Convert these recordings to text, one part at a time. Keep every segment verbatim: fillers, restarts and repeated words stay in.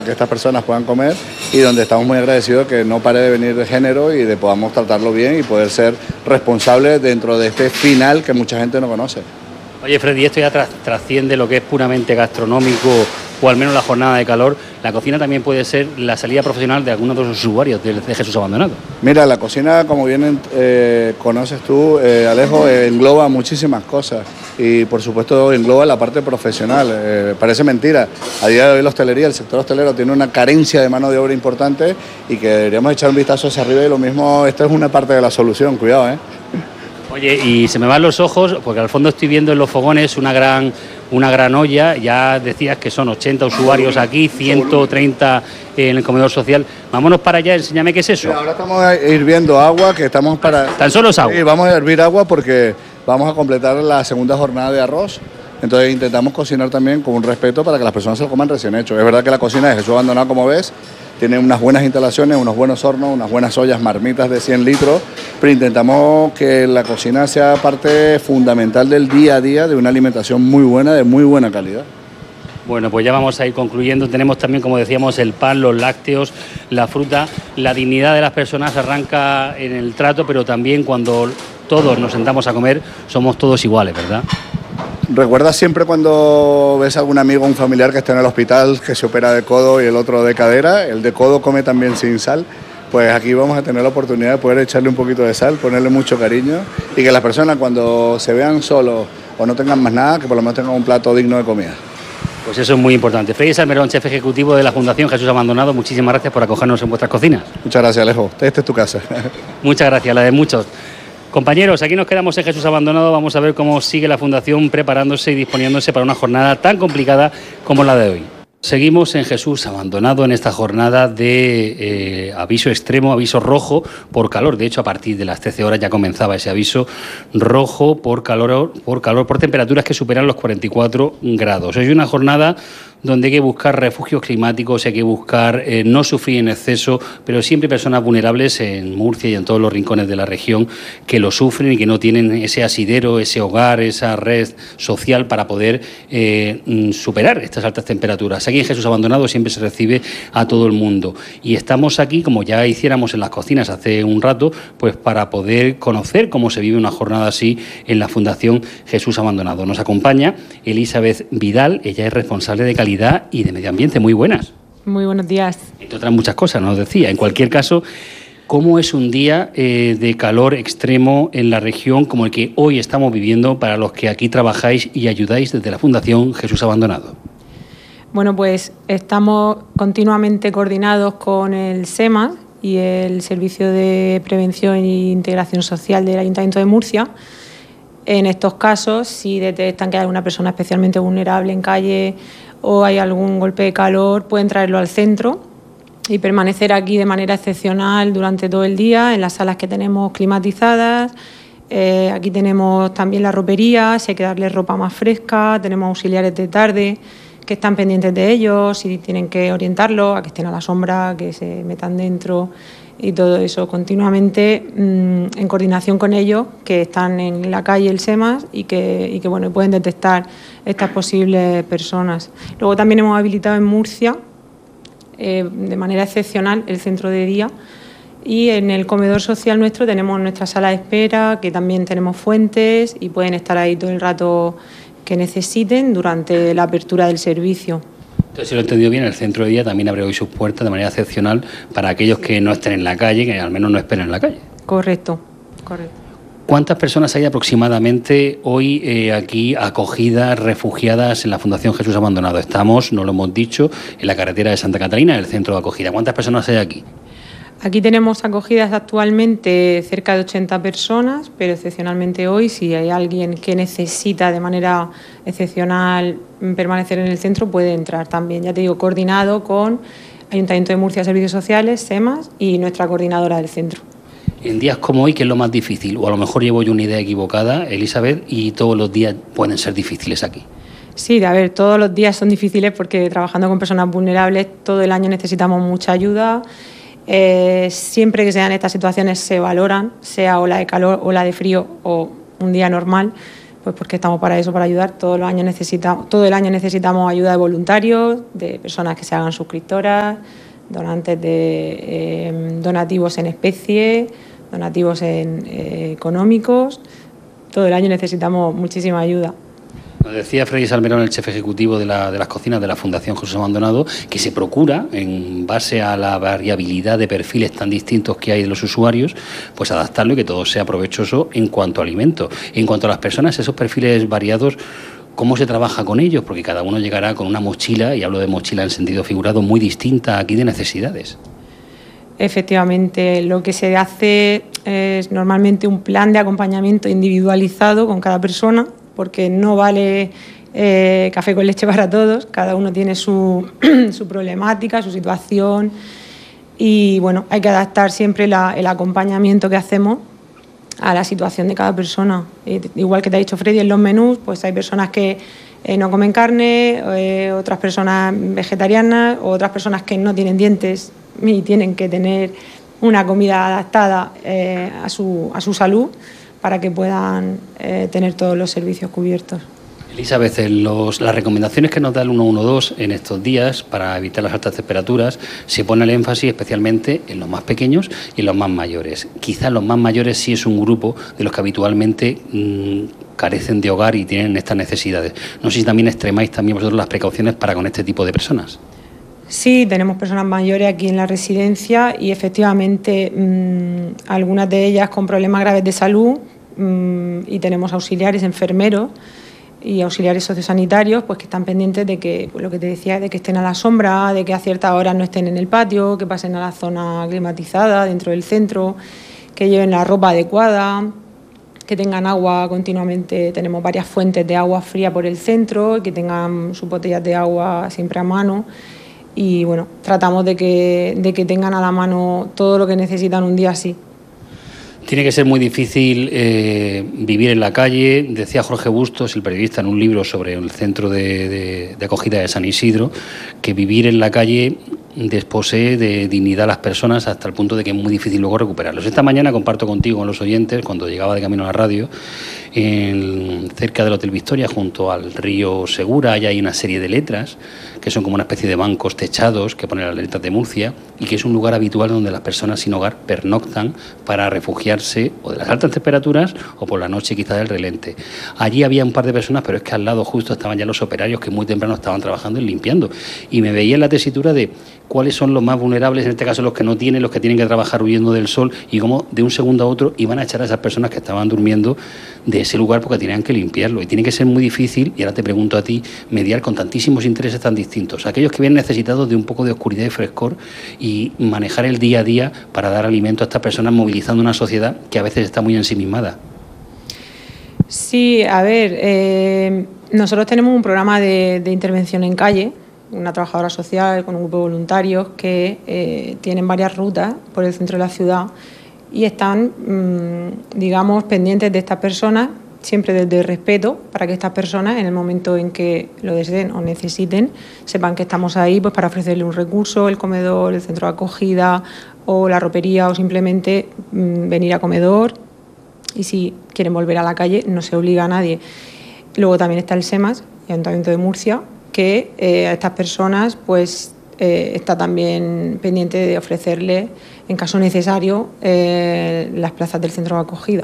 que estas personas puedan comer y donde estamos muy agradecidos que no pare de venir de género y de podamos tratarlo bien y poder ser responsables dentro de este final que mucha gente no conoce. Oye, Freddy, esto ya tras, trasciende lo que es puramente gastronómico o al menos la jornada de calor. La cocina también puede ser la salida profesional de algunos de los usuarios de, de Jesús Abandonado. Mira, la cocina, como bien eh, conoces tú, eh, Alejo, eh, engloba muchísimas cosas y por supuesto engloba la parte profesional. Eh, parece mentira, a día de hoy la hostelería, el sector hostelero tiene una carencia de mano de obra importante y que deberíamos echar un vistazo hacia arriba y lo mismo, esta es una parte de la solución, cuidado, ¿eh? Oye, y se me van los ojos porque al fondo estoy viendo en los fogones una gran, una gran olla. Ya decías que son ochenta usuarios aquí, ciento treinta en el comedor social. Vámonos para allá, enséñame qué es eso. Mira, ahora estamos hirviendo agua, que estamos para... ¿Tan solo es agua? Sí, vamos a hervir agua porque vamos a completar la segunda jornada de arroz. Entonces intentamos cocinar también con un respeto para que las personas se lo coman recién hecho. Es verdad que la cocina de Jesús Abandonado, como ves, tiene unas buenas instalaciones, unos buenos hornos, unas buenas ollas, marmitas de cien litros, pero intentamos que la cocina sea parte fundamental del día a día de una alimentación muy buena, de muy buena calidad. Bueno, pues ya vamos a ir concluyendo. Tenemos también, como decíamos, el pan, los lácteos, la fruta. La dignidad de las personas arranca en el trato, pero también cuando todos nos sentamos a comer, somos todos iguales, ¿verdad? Recuerda siempre cuando ves a algún amigo o un familiar que está en el hospital, que se opera de codo y el otro de cadera, el de codo come también sin sal, pues aquí vamos a tener la oportunidad de poder echarle un poquito de sal, ponerle mucho cariño y que las personas cuando se vean solos o no tengan más nada, que por lo menos tengan un plato digno de comida. Pues eso es muy importante. Freddy Salmerón, chef ejecutivo de la Fundación Jesús Abandonado, muchísimas gracias por acogernos en vuestras cocinas. Muchas gracias, Alejo. Esta es tu casa. Muchas gracias, la de muchos. Compañeros, aquí nos quedamos en Jesús Abandonado. Vamos a ver cómo sigue la Fundación preparándose y disponiéndose para una jornada tan complicada como la de hoy. Seguimos en Jesús Abandonado en esta jornada de eh, aviso extremo, aviso rojo por calor. De hecho, a partir de las trece horas ya comenzaba ese aviso rojo por calor, por calor, por temperaturas que superan los cuarenta y cuatro grados. Hoy es una jornada donde hay que buscar refugios climáticos, hay que buscar eh, no sufrir en exceso, pero siempre personas vulnerables en Murcia y en todos los rincones de la región que lo sufren y que no tienen ese asidero, ese hogar, esa red social para poder eh, superar estas altas temperaturas. Aquí en Jesús Abandonado siempre se recibe a todo el mundo y estamos aquí, como ya hiciéramos en las cocinas hace un rato, pues para poder conocer cómo se vive una jornada así en la Fundación Jesús Abandonado. Nos acompaña Elizabeth Vidal, ella es responsable de calidad y de medio ambiente. Muy buenas. Muy buenos días. Entre otras muchas cosas, nos decía. En cualquier caso, ¿cómo es un día eh, de calor extremo en la región como el que hoy estamos viviendo para los que aquí trabajáis y ayudáis desde la Fundación Jesús Abandonado? Bueno, pues estamos continuamente coordinados con el SEMAS y el Servicio de Prevención e Integración Social del Ayuntamiento de Murcia. En estos casos, si detectan que hay alguna persona especialmente vulnerable en calle o hay algún golpe de calor, pueden traerlo al centro y permanecer aquí de manera excepcional durante todo el día en las salas que tenemos climatizadas. Eh, aquí tenemos también la ropería, si hay que darles ropa más fresca, tenemos auxiliares de tarde que están pendientes de ellos y tienen que orientarlos a que estén a la sombra, que se metan dentro y todo eso continuamente mmm, en coordinación con ellos, que están en la calle el SEMAS y que, y que bueno, pueden detectar estas posibles personas. Luego también hemos habilitado en Murcia eh, de manera excepcional el centro de día y en el comedor social nuestro tenemos nuestra sala de espera, que también tenemos fuentes y pueden estar ahí todo el rato que necesiten durante la apertura del servicio. Entonces, si lo he entendido bien, el centro de día también abre hoy sus puertas de manera excepcional para aquellos que no estén en la calle, que al menos no esperen en la calle. Correcto, correcto. ¿Cuántas personas hay aproximadamente hoy eh, aquí acogidas, refugiadas en la Fundación Jesús Abandonado? Estamos, no lo hemos dicho, en la carretera de Santa Catalina, en el centro de acogida. ¿Cuántas personas hay aquí? Aquí tenemos acogidas actualmente cerca de ochenta personas, pero excepcionalmente hoy, si hay alguien que necesita de manera excepcional permanecer en el centro, puede entrar también. Ya te digo, coordinado con Ayuntamiento de Murcia, Servicios Sociales, SEMAS y nuestra coordinadora del centro. En días como hoy, ¿qué es lo más difícil? O a lo mejor llevo yo una idea equivocada, Elizabeth, y todos los días pueden ser difíciles aquí. Sí, a ver, todos los días son difíciles porque trabajando con personas vulnerables todo el año necesitamos mucha ayuda. Eh, siempre que sean estas situaciones se valoran, sea ola de calor, ola de frío o un día normal, Pues porque estamos para eso, para ayudar. Todos los años necesitamos, todo el año necesitamos ayuda de voluntarios, de personas que se hagan suscriptoras, donantes de eh, donativos en especie, donativos en, eh, económicos. Todo el año necesitamos muchísima ayuda. Nos decía Freddy Salmerón, el chef ejecutivo de, la, de las cocinas de la Fundación Jesús Abandonado, que se procura, en base a la variabilidad de perfiles tan distintos que hay de los usuarios, pues adaptarlo y que todo sea provechoso en cuanto a alimentos. En cuanto a las personas, esos perfiles variados, ¿cómo se trabaja con ellos? Porque cada uno llegará con una mochila, y hablo de mochila en sentido figurado, muy distinta aquí de necesidades. Efectivamente, lo que se hace es normalmente un plan de acompañamiento individualizado con cada persona, porque no vale eh, café con leche para todos, cada uno tiene su, su problemática, su situación y bueno, hay que adaptar siempre la, el acompañamiento que hacemos a la situación de cada persona. Eh, igual que te ha dicho Freddy, en los menús pues hay personas que eh, no comen carne, eh, otras personas vegetarianas, o otras personas que no tienen dientes y tienen que tener una comida adaptada eh, a, su, a su salud, para que puedan eh, tener todos los servicios cubiertos. Elizabeth, los, las recomendaciones que nos da el ciento doce en estos días para evitar las altas temperaturas, se pone el énfasis especialmente en los más pequeños y en los más mayores. Quizás los más mayores sí es un grupo de los que habitualmente mmm, carecen de hogar y tienen estas necesidades. No sé si también extremáis también vosotros las precauciones para con este tipo de personas. Sí, tenemos personas mayores aquí en la residencia y efectivamente mmm, algunas de ellas con problemas graves de salud mmm, y tenemos auxiliares, enfermeros y auxiliares sociosanitarios pues que están pendientes de que, pues, lo que te decía, de que estén a la sombra, de que a ciertas horas no estén en el patio, que pasen a la zona climatizada dentro del centro, que lleven la ropa adecuada, que tengan agua continuamente. Tenemos varias fuentes de agua fría por el centro y que tengan sus botellas de agua siempre a mano. Y bueno, tratamos de que, de que tengan a la mano todo lo que necesitan un día así. Tiene que ser muy difícil eh, vivir en la calle. Decía Jorge Bustos, el periodista, en un libro sobre el centro de, de, de acogida de San Isidro, que vivir en la calle desposee de dignidad a las personas hasta el punto de que es muy difícil luego recuperarlos. Esta mañana comparto contigo, con los oyentes, cuando llegaba de camino a la radio, en, cerca del Hotel Victoria, junto al río Segura, allá hay una serie de letras que son como una especie de bancos techados que ponen las letras de Murcia y que es un lugar habitual donde las personas sin hogar pernoctan para refugiarse o de las altas temperaturas o por la noche quizás del relente. Allí había un par de personas, pero es que al lado justo estaban ya los operarios que muy temprano estaban trabajando y limpiando. Y me veía en la tesitura de cuáles son los más vulnerables, en este caso los que no tienen, los que tienen que trabajar huyendo del sol, y cómo de un segundo a otro iban a echar a esas personas que estaban durmiendo de ese lugar porque tenían que limpiarlo. Y tiene que ser muy difícil, y ahora te pregunto a ti, mediar con tantísimos intereses tan distintos, aquellos que vienen necesitados de un poco de oscuridad y frescor, y manejar el día a día para dar alimento a estas personas, movilizando una sociedad que a veces está muy ensimismada. Sí, a ver, eh, nosotros tenemos un programa de, de intervención en calle, una trabajadora social con un grupo de voluntarios que eh, tienen varias rutas por el centro de la ciudad y están, mmm, digamos, pendientes de estas personas, siempre desde el respeto, para que estas personas, en el momento en que lo deseen o necesiten, sepan que estamos ahí pues para ofrecerle un recurso, el comedor, el centro de acogida o la ropería, o simplemente mmm, venir a comedor. Y si quieren volver a la calle, no se obliga a nadie. Luego también está el SEMAS, el Ayuntamiento de Murcia, que eh, a estas personas pues eh, está también pendiente de ofrecerles, en caso necesario, eh, las plazas del centro de acogida.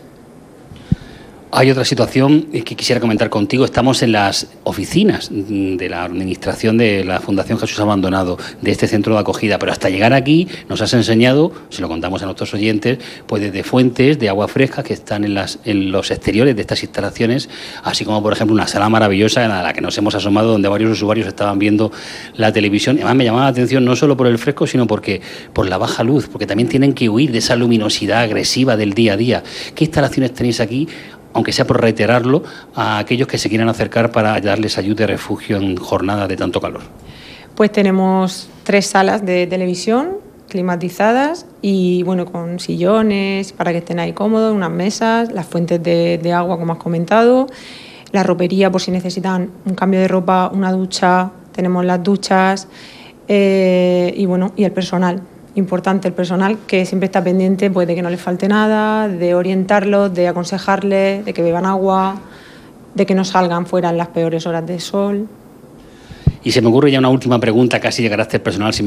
Hay otra situación que quisiera comentar contigo. Estamos en las oficinas de la administración de la Fundación Jesús Abandonado, de este centro de acogida, pero hasta llegar aquí nos has enseñado, si lo contamos a nuestros oyentes, pues desde fuentes de agua fresca que están en, las, en los exteriores de estas instalaciones, así como por ejemplo una sala maravillosa a la que nos hemos asomado, donde varios usuarios estaban viendo la televisión. Además me llamaba la atención no solo por el fresco, sino porque por la baja luz, porque también tienen que huir de esa luminosidad agresiva del día a día. ¿Qué instalaciones tenéis aquí, aunque sea por reiterarlo, a aquellos que se quieran acercar para darles ayuda y refugio en jornadas de tanto calor? Pues tenemos tres salas de televisión climatizadas y bueno, con sillones para que estén ahí cómodos, unas mesas, las fuentes de, de agua como has comentado, la ropería por si necesitan un cambio de ropa, una ducha, tenemos las duchas eh, y bueno, y el personal. Importante el personal, que siempre está pendiente pues, de que no les falte nada, de orientarlos, de aconsejarles, de que beban agua. de que no salgan fuera en las peores horas de sol. Y se me ocurre ya una última pregunta, casi de carácter personal, si me